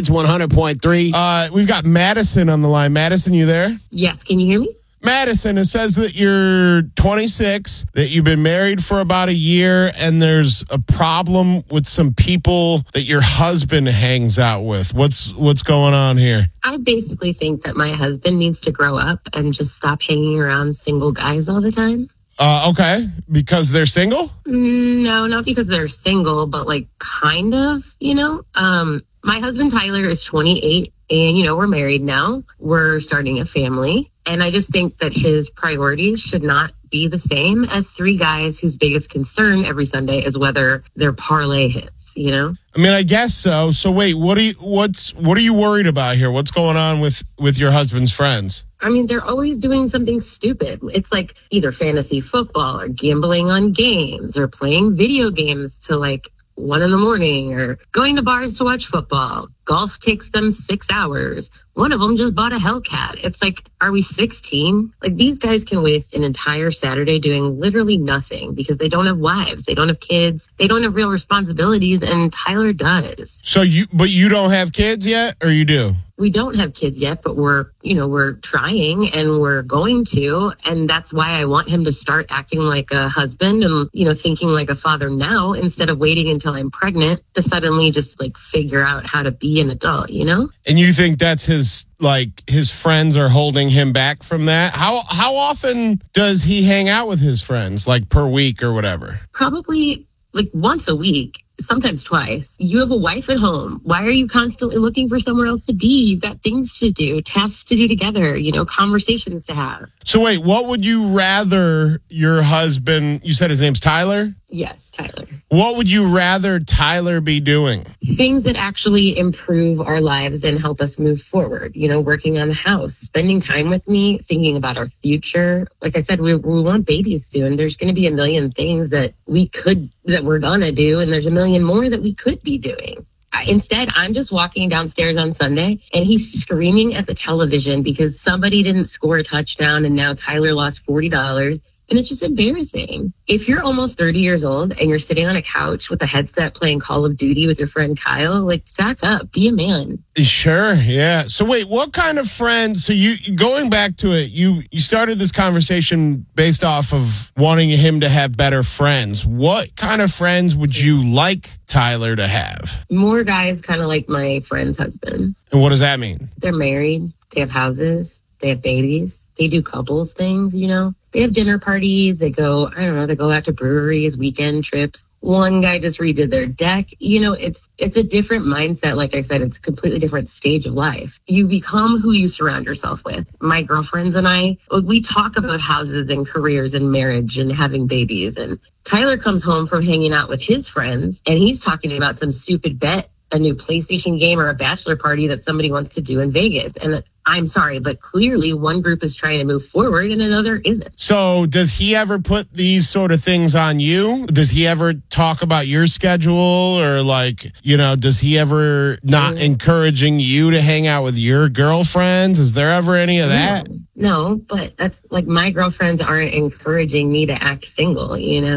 Hits 100.3. We've got Madison on the line. Madison, you there? Yes, can you hear me? Madison, it says that you're 26, that you've been married for about a year, and there's a problem with some people that your husband hangs out with. What's going on here? I basically think that my husband needs to grow up and just stop hanging around single guys all the time. Okay, because they're single? No, not because they're single, but like kind of, My husband Tyler is 28 and, we're married now. We're starting a family. And I just think that his priorities should not be the same as three guys whose biggest concern every Sunday is whether their parlay hits, I mean, I guess so. So wait, what are you worried about here? What's going on with your husband's friends? I mean, they're always doing something stupid. It's like either fantasy football or gambling on games or playing video games to 1 a.m. or going to bars to watch football. Golf takes them 6 hours. One of them just bought a Hellcat. It's like, are we 16? These guys can waste an entire Saturday doing literally nothing because they don't have wives. They don't have kids. They don't have real responsibilities. And Tyler does. So you don't have kids yet, or you do? We don't have kids yet, but we're trying and we're going to. And that's why I want him to start acting like a husband and, thinking like a father now instead of waiting until I'm pregnant to suddenly just figure out how to be an adult, And you think that's his friends are holding him back from that? How often does he hang out with his friends, per week or whatever? Probably once a week. Sometimes twice. You have a wife at home. Why are you constantly looking for somewhere else to be? You've got things to do, tasks to do together, conversations to have. So wait, what would you rather your husband, you said his name's Tyler? Yes, Tyler. What would you rather Tyler be doing? Things that actually improve our lives and help us move forward. Working on the house, spending time with me, thinking about our future. Like I said, we want babies soon. There's going to be a million things that we're going to do. And there's a million more that we could be doing. Instead, I'm just walking downstairs on Sunday and he's screaming at the television because somebody didn't score a touchdown and now Tyler lost $40. And it's just embarrassing. If you're almost 30 years old and you're sitting on a couch with a headset playing Call of Duty with your friend Kyle, sack up, be a man. Sure, yeah. So wait, what kind of friends? So you going back to it, you started this conversation based off of wanting him to have better friends. What kind of friends would you like Tyler to have? More guys kind of like my friend's husbands. And what does that mean? They're married. They have houses. They have babies. They do couples things, They have dinner parties. They go out to breweries, weekend trips. One guy just redid their deck. It's a different mindset. Like I said, it's a completely different stage of life. You become who you surround yourself with. My girlfriends and I, we talk about houses and careers and marriage and having babies. And Tyler comes home from hanging out with his friends and he's talking about some stupid bet, a new PlayStation game or a bachelor party that somebody wants to do in Vegas. And I'm sorry, but clearly one group is trying to move forward and another isn't. So does he ever put these sort of things on you? Does he ever talk about your schedule or does he ever not encouraging you to hang out with your girlfriends? Is there ever any of that? No, but that's my girlfriends aren't encouraging me to act single,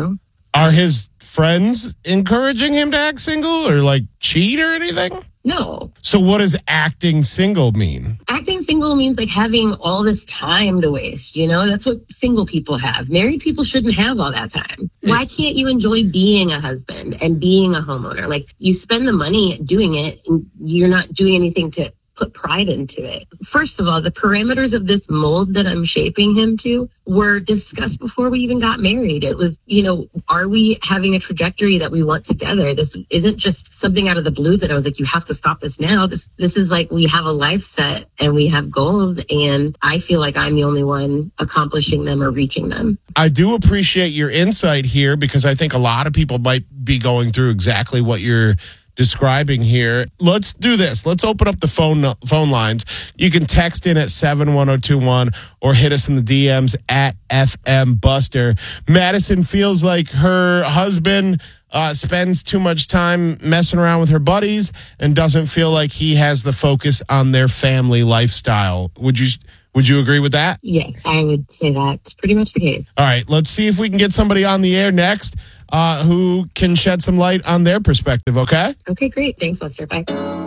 Are his friends encouraging him to act single or cheat or anything? No. So what does acting single mean? Acting single means having all this time to waste, That's what single people have. Married people shouldn't have all that time. Why can't you enjoy being a husband and being a homeowner? You spend the money doing it and you're not doing anything to put pride into it. First of all, the parameters of this mold that I'm shaping him to were discussed before we even got married. It was, are we having a trajectory that we want together? This isn't just something out of the blue that I was like, you have to stop this now. This is we have a life set and we have goals and I feel like I'm the only one accomplishing them or reaching them. I do appreciate your insight here because I think a lot of people might be going through exactly what you're describing here. Let's do this. Let's open up the phone lines. You can text in at 71021 or hit us in the DMs at FM Buster. Madison feels like her husband spends too much time messing around with her buddies and doesn't feel like he has the focus on their family lifestyle. Would you agree with that? Yes, I would say that's pretty much the case. All right, let's see if we can get somebody on the air next who can shed some light on their perspective, okay? Okay, great. Thanks, Buster. Bye.